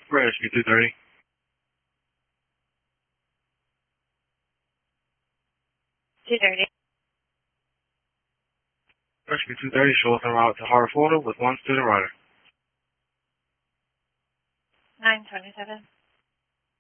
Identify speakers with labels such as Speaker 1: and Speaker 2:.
Speaker 1: Rescue 230. Rescue 230, show us en route to Hartford, Florida with one student rider.
Speaker 2: 927.